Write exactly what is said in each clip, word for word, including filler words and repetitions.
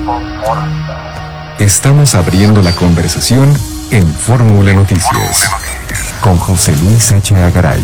Estamos abriendo la conversación en Fórmula Noticias con José Luis Sánchez Garay.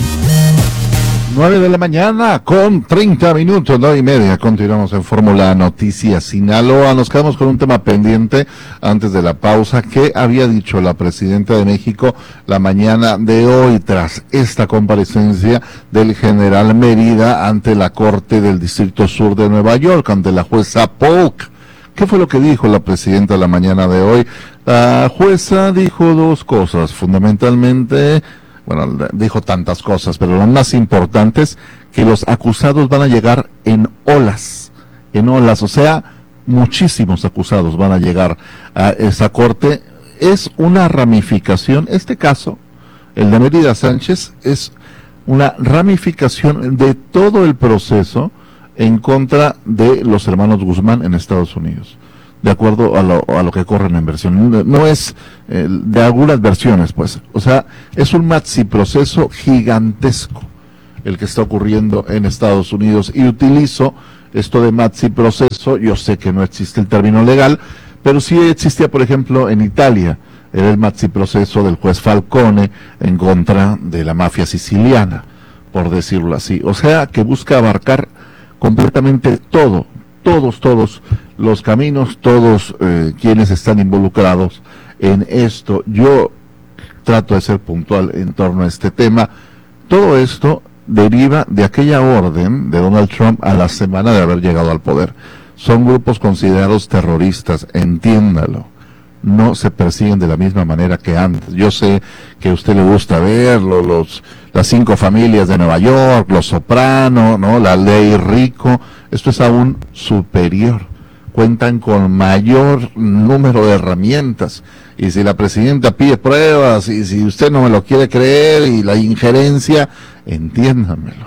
nueve de la mañana con treinta minutos, nueve y media. Continuamos en Fórmula Noticias Sinaloa. Nos quedamos con un tema pendiente antes de la pausa. ¿Qué había dicho la presidenta de México la mañana de hoy tras esta comparecencia del general Mérida ante la Corte del Distrito Sur de Nueva York, ante la jueza Polk? ¿Qué fue lo que dijo la presidenta la mañana de hoy? La jueza dijo dos cosas, fundamentalmente. Bueno, dijo tantas cosas, pero lo más importante es que los acusados van a llegar en olas, en olas, o sea, muchísimos acusados van a llegar a esa corte. Es una ramificación, este caso, el de Mérida Sánchez, es una ramificación de todo el proceso en contra de los hermanos Guzmán en Estados Unidos, de acuerdo a lo, a lo que corren en versión. No es eh, de algunas versiones, pues. O sea, es un maxi proceso gigantesco el que está ocurriendo en Estados Unidos. Y utilizo esto de maxi proceso, yo sé que no existe el término legal, pero sí existía, por ejemplo, en Italia. Era el maxi proceso del juez Falcone en contra de la mafia siciliana, por decirlo así. O sea, que busca abarcar completamente todo, todos, todos los caminos, todos eh, quienes están involucrados en esto. Yo trato de ser puntual en torno a este tema. Todo esto deriva de aquella orden de Donald Trump a la semana de haber llegado al poder. Son grupos considerados terroristas, entiéndalo. No se persiguen de la misma manera que antes. Yo sé que a usted le gusta verlo, los, las cinco familias de Nueva York, los Soprano, ¿no? La ley Rico. Esto es aún superior. Cuentan con mayor número de herramientas. Y si la presidenta pide pruebas, y si usted no me lo quiere creer, y la injerencia, entiéndamelo.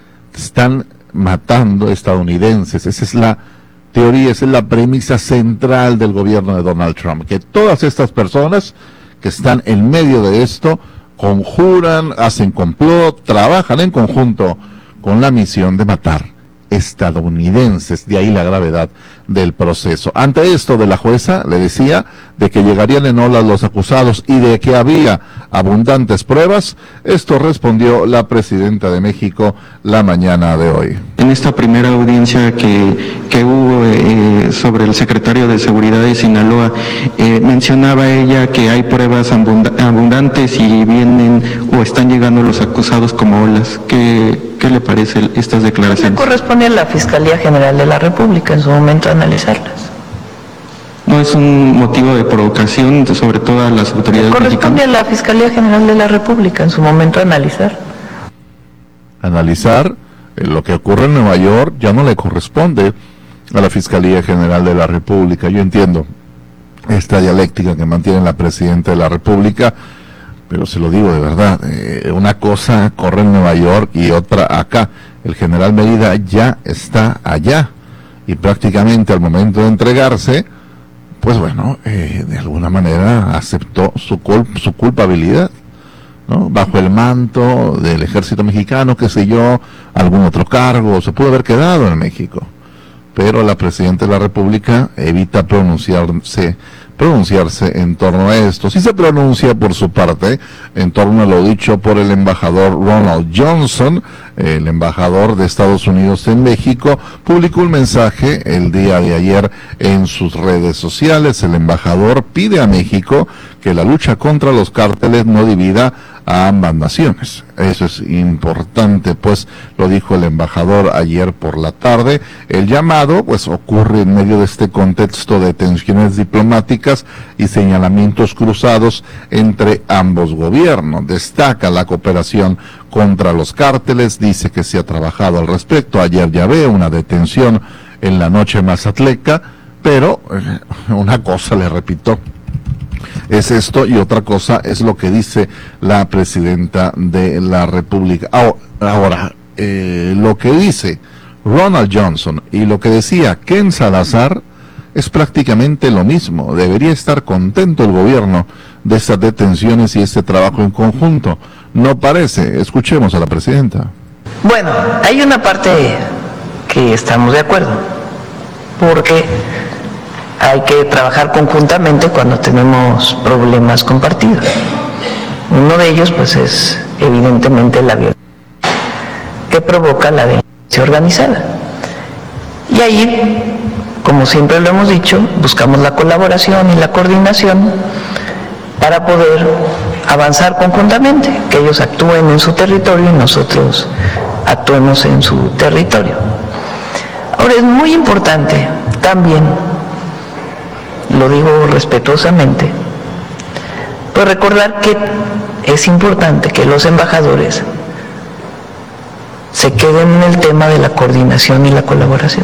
Están matando estadounidenses. Esa es la teoría, esa es la premisa central del gobierno de Donald Trump, que todas estas personas que están en medio de esto conjuran, hacen complot, trabajan en conjunto con la misión de matar estadounidenses. De ahí la gravedad del proceso. Ante esto de la jueza, le decía, de que llegarían en olas los acusados y de que había abundantes pruebas, esto respondió la presidenta de México la mañana de hoy. En esta primera audiencia que, que hubo eh, sobre el secretario de Seguridad de Sinaloa, eh, mencionaba ella que hay pruebas abund- abundantes y vienen o están llegando los acusados como olas. ¿Qué, qué le parece estas declaraciones? Le corresponde a la Fiscalía General de la República en su momento analizarlas. ¿No es un motivo de provocación, sobre todo a las autoridades Le corresponde mexicanas? a la Fiscalía General de la República en su momento analizar. Analizar eh, lo que ocurre en Nueva York ya no le corresponde a la Fiscalía General de la República. Yo entiendo esta dialéctica que mantiene la presidenta de la República, pero se lo digo de verdad, eh, una cosa corre en Nueva York y otra acá. El general Mérida ya está allá y prácticamente al momento de entregarse, pues bueno, eh, de alguna manera aceptó su, cul- su culpabilidad, ¿no? Bajo el manto del ejército mexicano, qué sé yo, algún otro cargo, se pudo haber quedado en México. Pero la presidenta de la República evita pronunciarse pronunciarse en torno a esto. Sí se pronuncia por su parte en torno a lo dicho por el embajador Ronald Johnson, el embajador de Estados Unidos en México. Publicó un mensaje el día de ayer en sus redes sociales. El embajador pide a México que la lucha contra los cárteles no divida a ambas naciones. Eso es importante, pues lo dijo el embajador ayer por la tarde. El llamado pues ocurre en medio de este contexto de tensiones diplomáticas y señalamientos cruzados entre ambos gobiernos. Destaca la cooperación contra los cárteles, dice que se ha trabajado al respecto. Ayer ya ve una detención en la noche mazatleca, pero eh, una cosa le repito, es esto y otra cosa es lo que dice la presidenta de la República. Ahora, eh, lo que dice Ronald Johnson y lo que decía Ken Salazar es prácticamente lo mismo. Debería estar contento el gobierno de estas detenciones y este trabajo en conjunto. ¿No parece? Escuchemos a la presidenta. Bueno, hay una parte que estamos de acuerdo, porque hay que trabajar conjuntamente cuando tenemos problemas compartidos. Uno de ellos, pues, es evidentemente la violencia que provoca la delincuencia organizada. Y ahí, como siempre lo hemos dicho, buscamos la colaboración y la coordinación para poder avanzar conjuntamente, que ellos actúen en su territorio y nosotros actuemos en su territorio. Ahora, es muy importante también, lo digo respetuosamente, pues recordar que es importante que los embajadores se queden en el tema de la coordinación y la colaboración.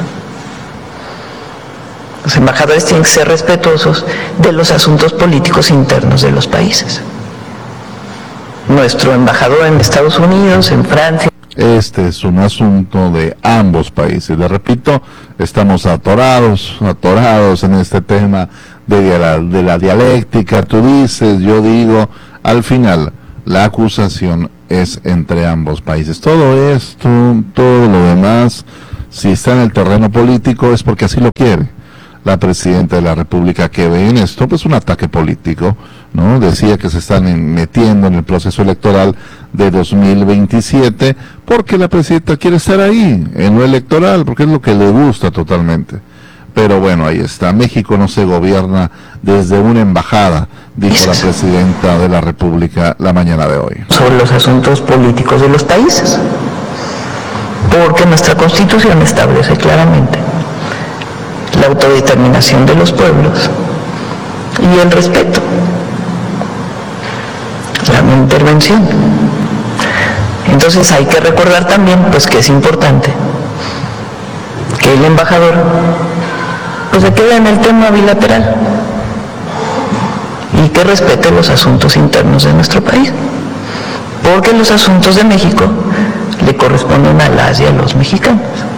Los embajadores tienen que ser respetuosos de los asuntos políticos internos de los países. Nuestro embajador en Estados Unidos, en Francia. Este es un asunto de ambos países. Le repito, estamos atorados, atorados en este tema de la, de la dialéctica. Tú dices, yo digo, al final la acusación es entre ambos países. Todo esto, todo lo demás, si está en el terreno político es porque así lo quiere la presidenta de la República, que ve en esto pues un ataque político, ¿no? Decía que se están en, metiendo en el proceso electoral de dos mil veintisiete porque la presidenta quiere estar ahí, en lo electoral, porque es lo que le gusta totalmente. Pero bueno, ahí está. México no se gobierna desde una embajada, dijo la presidenta de la República la mañana de hoy. Sobre los asuntos políticos de los países, porque nuestra Constitución establece claramente la autodeterminación de los pueblos y el respeto, la no intervención. Entonces hay que recordar también pues que es importante que el embajador pues se quede en el tema bilateral y que respete los asuntos internos de nuestro país, porque los asuntos de México le corresponden a las y a los mexicanos.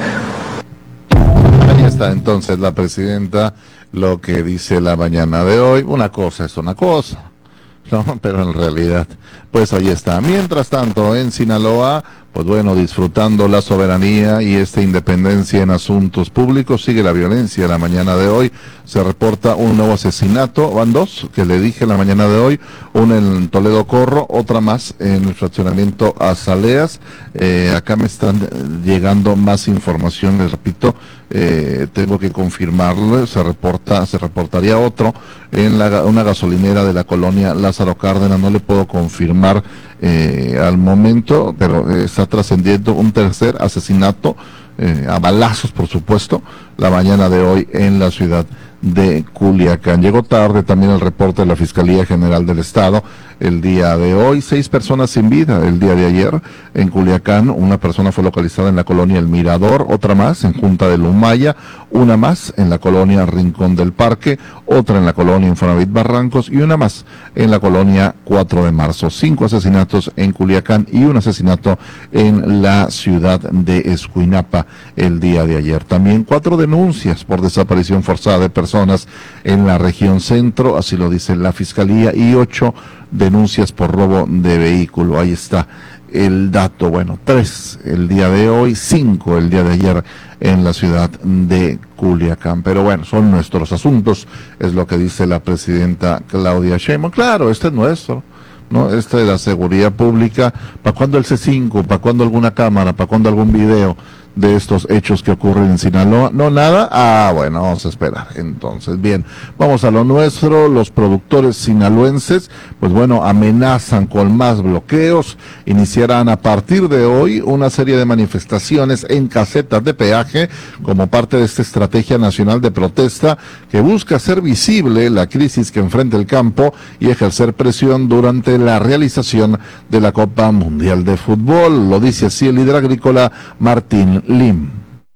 Ahí está entonces la presidenta, lo que dice la mañana de hoy. Una cosa es una cosa, ¿no? Pero en realidad, pues ahí está. Mientras tanto, en Sinaloa, pues bueno, disfrutando la soberanía y esta independencia en asuntos públicos, sigue la violencia. La mañana de hoy se reporta un nuevo asesinato, van dos, que le dije la mañana de hoy, una en Toledo Corro, otra más en el fraccionamiento Azaleas. Eh, acá me están llegando más información, les repito, eh, tengo que confirmarlo, se reporta, se reportaría otro en la, una gasolinera de la colonia Lázaro Cárdenas, no le puedo confirmar eh, al momento, pero eh, está trascendiendo un tercer asesinato, eh, a balazos por supuesto, la mañana de hoy en la ciudad de Culiacán. Llegó tarde también el reporte de la Fiscalía General del Estado el día de hoy, seis personas sin vida el día de ayer en Culiacán, una persona fue localizada en la colonia El Mirador, otra más en Junta de Lumaya, una más en la colonia Rincón del Parque, otra en la colonia Infonavit Barrancos y una más en la colonia cuatro de marzo. Cinco asesinatos en Culiacán y un asesinato en la ciudad de Escuinapa el día de ayer. También cuatro denuncias por desaparición forzada de personas en la región centro, así lo dice la Fiscalía, y ocho denuncias por robo de vehículo. Ahí está el dato. Bueno, tres el día de hoy, cinco el día de ayer en la ciudad de Culiacán. Pero bueno, son nuestros asuntos, es lo que dice la presidenta Claudia Sheinbaum. Claro, este es nuestro, ¿no? Este de la seguridad pública. ¿Para cuándo el C cinco? ¿Para cuándo alguna cámara? ¿Para cuándo algún video de estos hechos que ocurren en Sinaloa? No, nada. Ah, bueno, vamos a esperar. Entonces, bien, vamos a lo nuestro. Los productores sinaloenses, pues bueno, amenazan con más bloqueos. Iniciarán a partir de hoy una serie de manifestaciones en casetas de peaje como parte de esta estrategia nacional de protesta que busca hacer visible la crisis que enfrenta el campo y ejercer presión durante la realización de la Copa Mundial de Fútbol. Lo dice así el líder agrícola Martín Lim.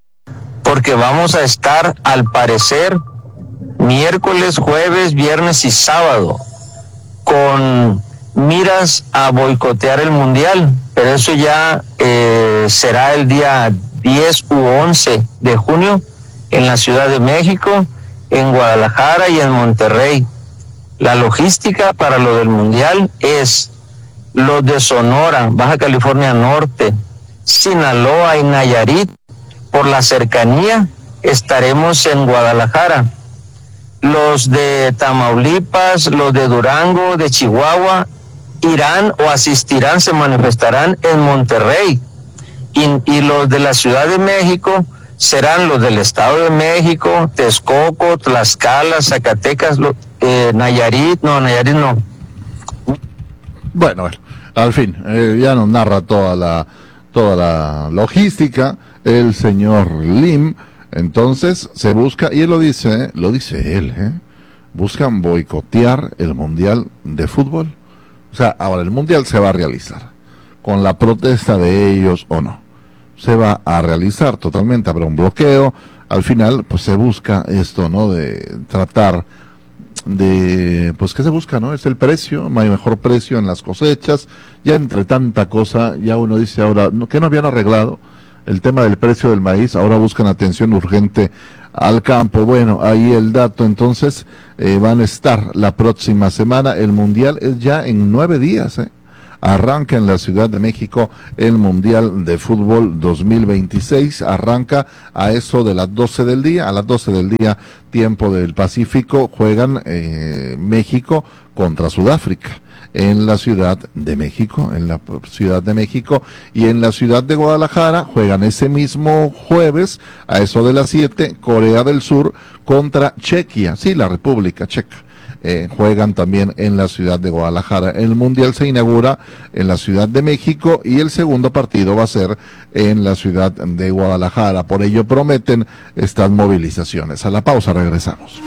Porque vamos a estar, al parecer, miércoles, jueves, viernes y sábado con miras a boicotear el mundial, pero eso ya eh, será el día diez u once de junio en la Ciudad de México, en Guadalajara y en Monterrey. La logística para lo del mundial es los de Sonora, Baja California Norte, Sinaloa y Nayarit. Por la cercanía estaremos en Guadalajara. los de Tamaulipas, los de Durango, de Chihuahua, irán o asistirán, se manifestarán en Monterrey. Y, y los de la Ciudad de México serán los del Estado de México, Texcoco, Tlaxcala, Zacatecas, lo, eh, Nayarit, no, Nayarit no. Bueno, bueno, al fin, eh, ya nos narra toda la, toda la logística el señor Lim. Entonces se busca, y él lo dice, ¿eh? lo dice él, ¿eh? buscan boicotear el Mundial de Fútbol. O sea, ahora el Mundial se va a realizar, con la protesta de ellos o no. Se va a realizar totalmente, habrá un bloqueo. Al final, pues se busca esto, ¿no? De tratar de, pues ¿qué se busca, no? Es el precio, mejor precio en las cosechas. Ya entre tanta cosa, ya uno dice ahora, ¿qué no habían arreglado? El tema del precio del maíz, ahora buscan atención urgente al campo. Bueno, ahí el dato. Entonces, eh, van a estar la próxima semana. El Mundial es ya en nueve días, ¿eh? Arranca en la Ciudad de México el Mundial de Fútbol dos mil veintiséis. Arranca a eso de las doce del día. A las doce del día, tiempo del Pacífico, juegan eh, México contra Sudáfrica. En la Ciudad de México, en la Ciudad de México, y en la Ciudad de Guadalajara juegan ese mismo jueves, a eso de las siete, Corea del Sur contra Chequia, sí, la República Checa. Eh, juegan también en la Ciudad de Guadalajara. El Mundial se inaugura en la Ciudad de México y el segundo partido va a ser en la Ciudad de Guadalajara. Por ello prometen estas movilizaciones. A la pausa regresamos.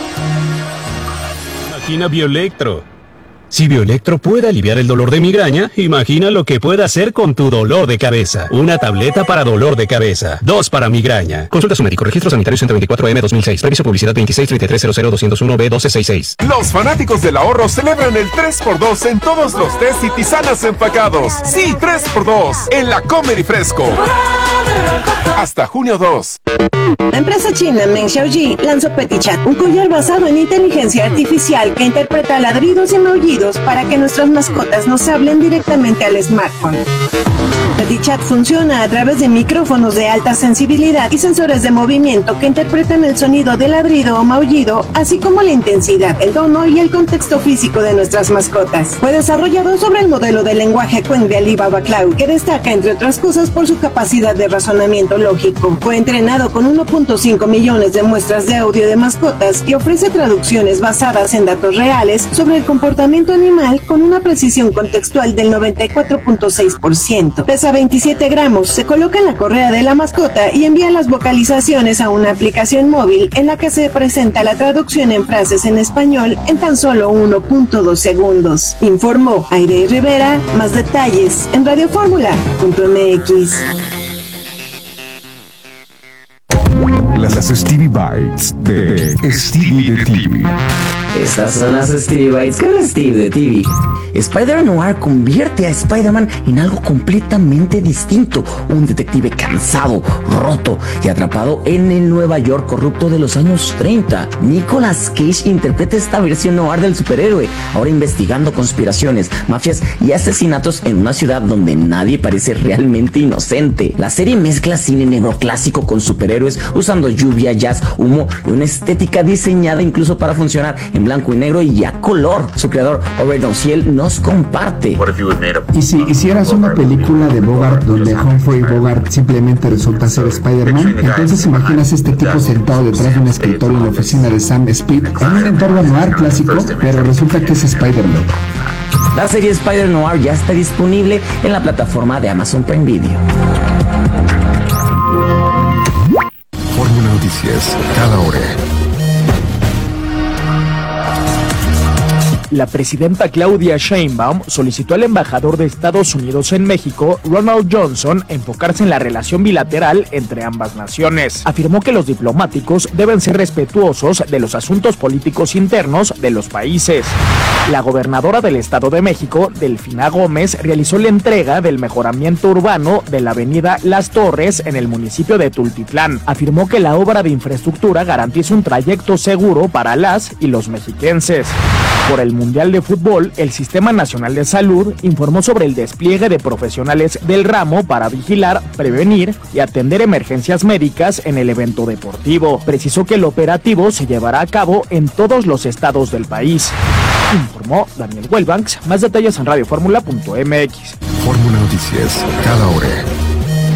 Imagina Bioelectro. Si Bioelectro puede aliviar el dolor de migraña, imagina lo que puede hacer con tu dolor de cabeza. Una tableta para dolor de cabeza, dos para migraña. Consulta a su médico. Registro Sanitario ciento veinticuatro M dos mil seis. Previso publicidad veintiséis treinta y tres cero cero doscientos uno B doce sesenta y seis. Los fanáticos del ahorro celebran el tres por dos en todos los tés y tisanas empacados. Sí, tres por dos en la Comer y Fresco. Hasta junio dos. La empresa china Meng Xiaoji lanzó PetiChat, un collar basado en inteligencia artificial que interpreta ladridos y maullidos para que nuestras mascotas nos hablen directamente al smartphone. PetiChat funciona a través de micrófonos de alta sensibilidad y sensores de movimiento que interpretan el sonido de ladrido o maullido, así como la intensidad, el tono y el contexto físico de nuestras mascotas. Fue desarrollado sobre el modelo de lenguaje Qwen de Alibaba Cloud, que destaca entre otras cosas por su capacidad de razonamiento lógico. Fue entrenado con uno punto cinco millones de muestras de audio de mascotas y ofrece traducciones basadas en datos reales sobre el comportamiento animal con una precisión contextual del noventa y cuatro punto seis por ciento. Pesa veintisiete gramos, se coloca en la correa de la mascota y envía las vocalizaciones a una aplicación móvil en la que se presenta la traducción en frases en español en tan solo uno punto dos segundos. Informó Aire Rivera. Más detalles en radioformula punto m x. Las Stevie Bites de Stevie de T V. Estas son las Stevie Bites con Steve de T V. Spider-Noir convierte a Spider-Man en algo completamente distinto, un detective cansado, roto y atrapado en el Nueva York corrupto de los años treinta. Nicolas Cage interpreta esta versión noir del superhéroe, ahora investigando conspiraciones, mafias y asesinatos en una ciudad donde nadie parece realmente inocente. La serie mezcla cine negro clásico con superhéroes, usando lluvia, jazz, humo y una estética diseñada incluso para funcionar en blanco y negro y a color. Su creador, Oren Ociel, nos comparte. Y si hicieras una película de Bogart donde Humphrey Bogart simplemente resulta ser Spider-Man, entonces imaginas este tipo sentado detrás de un escritorio en la oficina de Sam Speed en un entorno noir clásico, pero resulta que es Spider-Man. La serie Spider-Noir ya está disponible en la plataforma de Amazon Prime Video. Fórmula Noticias, cada hora. La presidenta Claudia Sheinbaum solicitó al embajador de Estados Unidos en México, Ronald Johnson, enfocarse en la relación bilateral entre ambas naciones. Afirmó que los diplomáticos deben ser respetuosos de los asuntos políticos internos de los países. La gobernadora del Estado de México, Delfina Gómez, realizó la entrega del mejoramiento urbano de la avenida Las Torres en el municipio de Tultitlán. Afirmó que la obra de infraestructura garantiza un trayecto seguro para las y los mexiquenses. Por el Mundial de Fútbol, el Sistema Nacional de Salud informó sobre el despliegue de profesionales del ramo para vigilar, prevenir y atender emergencias médicas en el evento deportivo. Precisó que el operativo se llevará a cabo en todos los estados del país. Informó Daniel Wellbanks. Más detalles en radio fórmula punto m x. Fórmula Noticias, cada hora.